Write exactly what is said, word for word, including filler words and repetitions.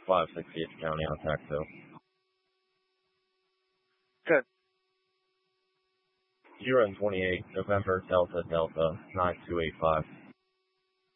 five sixty-eight County on Taxo. Good. Zero and twenty-eight, November Delta Delta nine two eight five.